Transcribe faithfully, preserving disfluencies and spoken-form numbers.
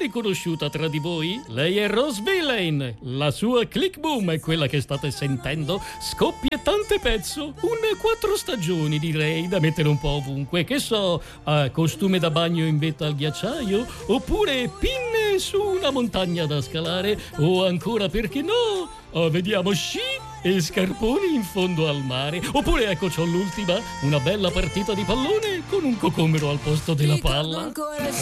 riconosciuta tra di voi? Lei è Rose Villain. La sua Click Boom è quella che state sentendo. Scoppiettante pezzo. Un quattro stagioni, direi, da mettere un po' ovunque. Che so, eh, costume da bagno in vetta al ghiacciaio? Oppure pinne su una montagna da scalare? O ancora, perché no? Oh, vediamo, sci e scarponi in fondo al mare. Oppure, ecco, c'ho l'ultima, una bella partita di pallone con un cocomero al posto della palla.